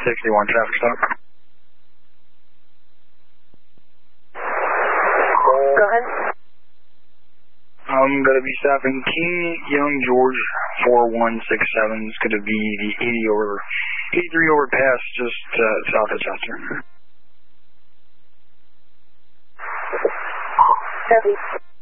61 traffic stop. Go ahead. I'm going to be stopping King Young George 4167. It's going to be the 83 overpass just south of Chester. Heavy.